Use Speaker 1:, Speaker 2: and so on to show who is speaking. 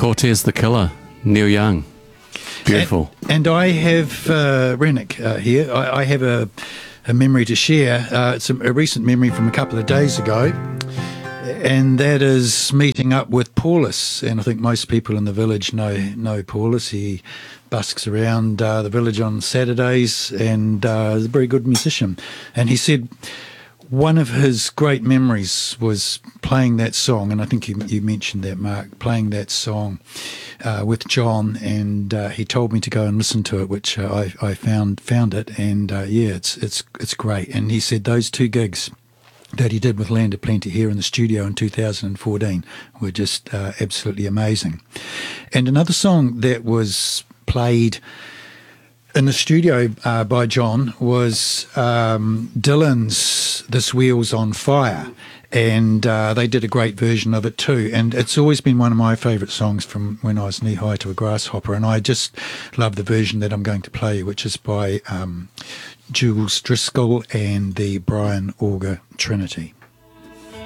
Speaker 1: Cortez the Killer, Neil Young. Beautiful.
Speaker 2: And I have, Rennick here, I have a memory to share. It's a recent memory from a couple of days ago, and that is meeting up with Paulus. And I think most people in the village know Paulus. He busks around the village on Saturdays and is a very good musician. And he said one of his great memories was playing that song, and I think you mentioned that, Mark, playing that song with John, and he told me to go and listen to it, which I found it, and it's great. And he said those two gigs that he did with Land of Plenty here in the studio in 2014 were just absolutely amazing. And another song that was played in the studio by John was Dylan's This Wheel's on Fire, and they did a great version of it too. And it's always been one of my favourite songs from when I was knee-high to a grasshopper, and I just love the version that I'm going to play, which is by Jules Driscoll and the Brian Auger Trinity.